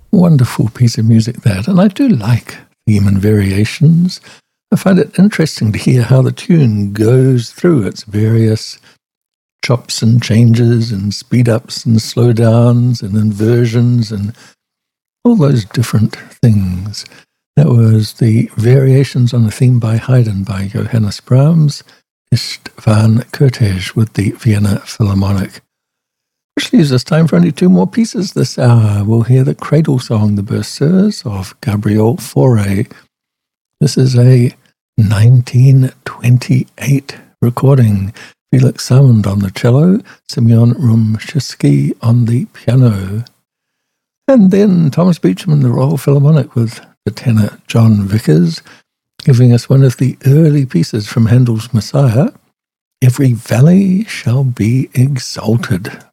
Wonderful piece of music that, and I do like theme and variations. I find it interesting to hear how the tune goes through its various chops and changes and speed-ups and slow-downs and inversions and all those different things. That was the variations on the theme by Haydn by Johannes Brahms, Istvan Kertész with the Vienna Philharmonic. Which leaves us time for only two more pieces this hour. We'll hear the cradle song, The Berceuse, of Gabriel Fauré. This is a 1928 recording. Felix Salmond on the cello, Semyon Rumshitsky on the piano. And then Thomas Beecham and the Royal Philharmonic with the tenor John Vickers, giving us one of the early pieces from Handel's Messiah, Every Valley Shall Be Exalted.